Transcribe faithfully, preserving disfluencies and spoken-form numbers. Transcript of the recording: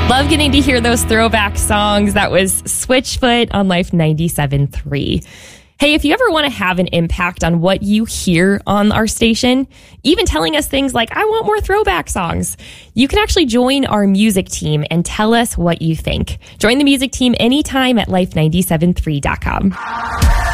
Love getting to hear those throwback songs. That was Switchfoot on Life ninety-seven point three. Hey, if you ever want to have an impact on what you hear on our station, even telling us things like, I want more throwback songs, you can actually join our music team and tell us what you think. Join the music team anytime at life ninety-seven point three dot com.